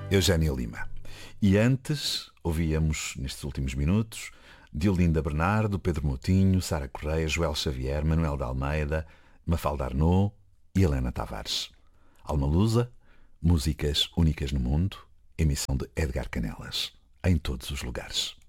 Eugénia Lima. E antes, ouvíamos, nestes últimos minutos, Diolinda Bernardo, Pedro Moutinho, Sara Correia, Joel Xavier, Manuel de Almeida, Mafalda Arnaud e Helena Tavares. Alma Lusa, músicas únicas no mundo, emissão de Edgar Canelas, em todos os lugares.